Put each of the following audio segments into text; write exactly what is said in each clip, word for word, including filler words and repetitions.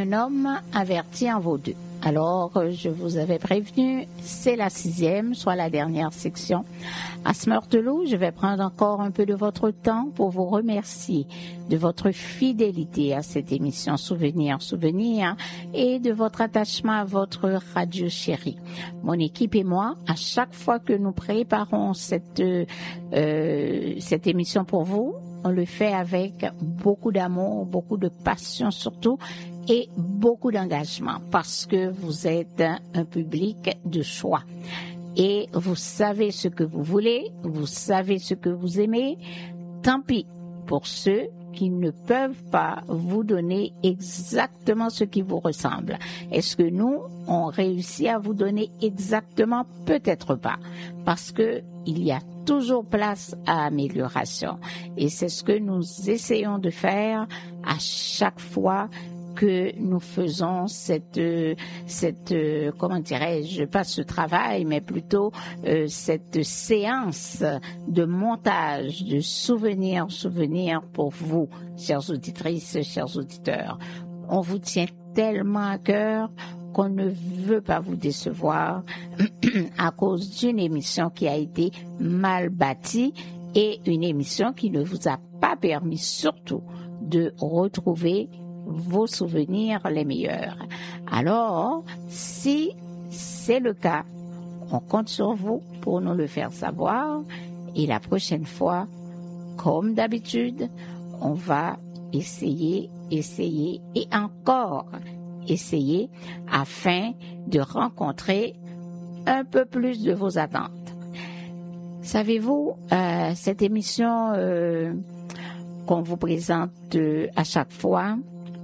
un homme averti en vaut deux. Alors, je vous avais prévenu, c'est la sixième, soit la dernière section. À ce Meurtelot, je vais prendre encore un peu de votre temps pour vous remercier de votre fidélité à cette émission Souvenir, Souvenir et de votre attachement à votre radio chérie. Mon équipe et moi, à chaque fois que nous préparons cette, euh, cette émission pour vous, on le fait avec beaucoup d'amour, beaucoup de passion surtout, et beaucoup d'engagement parce que vous êtes un public de choix et vous savez ce que vous voulez, vous savez ce que vous aimez. Tant pis pour ceux qui ne peuvent pas vous donner exactement ce qui vous ressemble. Est-ce que nous, on réussit à vous donner exactement? Peut-être pas, parce que il y a toujours place à amélioration et c'est ce que nous essayons de faire à chaque fois que nous faisons cette, cette, comment dirais-je, pas ce travail, mais plutôt euh, cette séance de montage de souvenirs, souvenirs pour vous, chères auditrices, chers auditeurs. On vous tient tellement à cœur qu'on ne veut pas vous décevoir à cause d'une émission qui a été mal bâtie et une émission qui ne vous a pas permis surtout de retrouver vos souvenirs les meilleurs. Alors, si c'est le cas, on compte sur vous pour nous le faire savoir et la prochaine fois, comme d'habitude, on va essayer, essayer et encore essayer afin de rencontrer un peu plus de vos attentes. Savez-vous, euh, cette émission euh, qu'on vous présente euh, à chaque fois,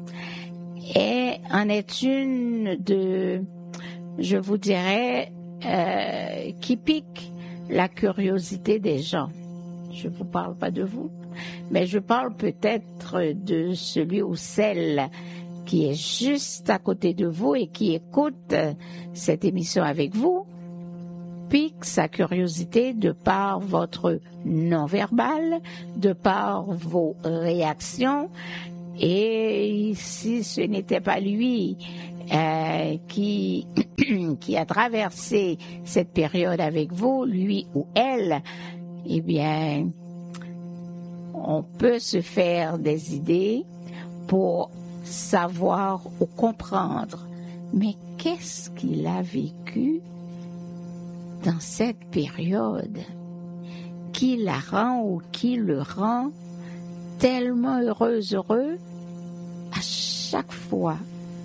et en est une de, je vous dirais, euh, qui pique la curiosité des gens. Je ne vous parle pas de vous, mais je parle peut-être de celui ou celle qui est juste à côté de vous et qui écoute cette émission avec vous, pique sa curiosité de par votre non-verbal, de par vos réactions. Et si ce n'était pas lui euh, qui, qui a traversé cette période avec vous, lui ou elle, eh bien, on peut se faire des idées pour savoir ou comprendre. Mais qu'est-ce qu'il a vécu dans cette période qui la rend ou qui le rend tellement heureux, heureux à chaque fois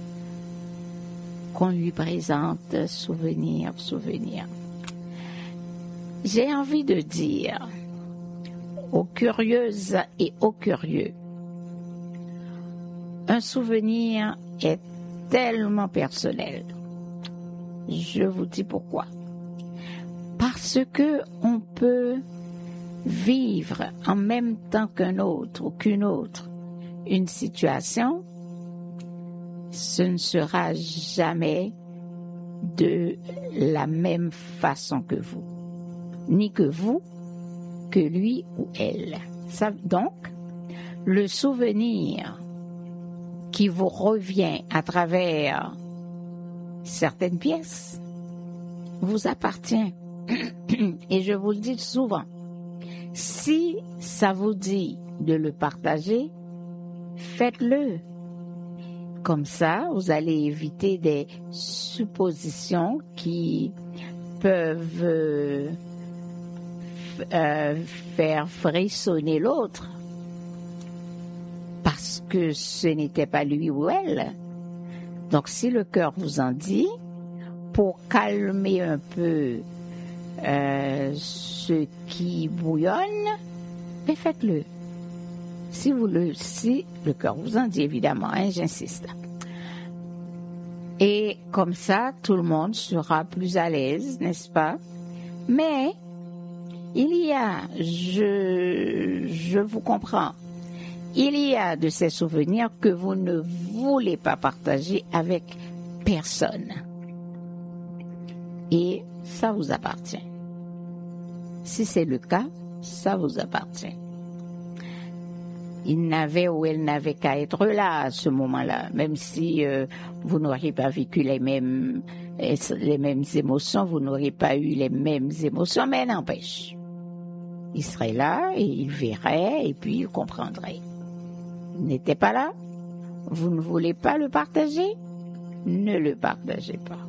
qu'on lui présente souvenir, souvenir. J'ai envie de dire aux curieuses et aux curieux, un souvenir est tellement personnel. Je vous dis pourquoi. Parce que on peut vivre en même temps qu'un autre ou qu'une autre une situation, ce ne sera jamais de la même façon que vous, ni que vous, que lui ou elle. Ça, donc, le souvenir qui vous revient à travers certaines pièces vous appartient. Et je vous le dis souvent, si ça vous dit de le partager, faites-le. Comme ça, vous allez éviter des suppositions qui peuvent euh, euh, faire frissonner l'autre parce que ce n'était pas lui ou elle. Donc, si le cœur vous en dit, pour calmer un peu euh, ce qui bouillonne, mais faites-le. Si vous le, si le cœur vous en dit, évidemment, hein, j'insiste. Et comme ça, tout le monde sera plus à l'aise, n'est-ce pas? Mais il y a, je, je vous comprends, il y a de ces souvenirs que vous ne voulez pas partager avec personne. Et ça vous appartient. Si c'est le cas, ça vous appartient. il n'avait ou elle n'avait qu'à être là à ce moment-là, même si euh, vous n'auriez pas vécu les mêmes, les mêmes émotions, vous n'auriez pas eu les mêmes émotions, mais n'empêche. Il serait là et il verrait et puis il comprendrait. Il n'était pas là? Vous ne voulez pas le partager? Ne le partagez pas.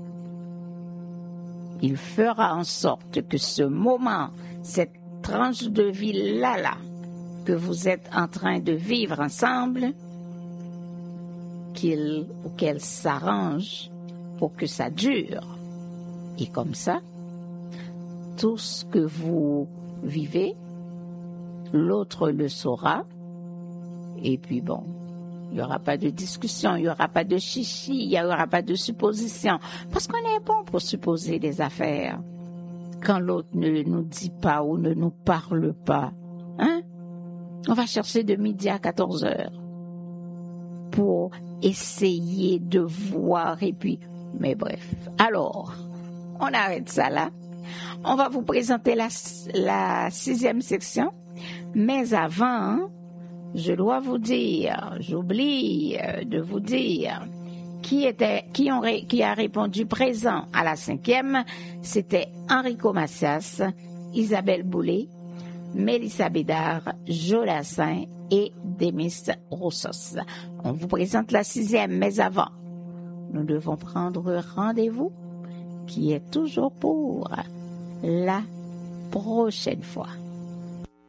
Il fera en sorte que ce moment, cette tranche de vie là, là, que vous êtes en train de vivre ensemble, qu'il ou qu'elle s'arrange pour que ça dure. Et comme ça, tout ce que vous vivez, l'autre le saura. Et puis bon, il n'y aura pas de discussion, il n'y aura pas de chichi, il n'y aura pas de supposition. Parce qu'on est bon pour supposer des affaires. Quand l'autre ne nous dit pas ou ne nous parle pas, hein? On va chercher de midi à quatorze heures pour essayer de voir et puis... Mais bref, alors, on arrête ça là. On va vous présenter la, la sixième section. Mais avant, je dois vous dire, j'oublie de vous dire, qui, était, qui, ont, qui a répondu présent à la cinquième, c'était Enrico Macias, Isabelle Boulay, Mélissa Bédard, Jolassin et Demis Roussos. On vous présente la sixième, mais avant, nous devons prendre rendez-vous qui est toujours pour la prochaine fois.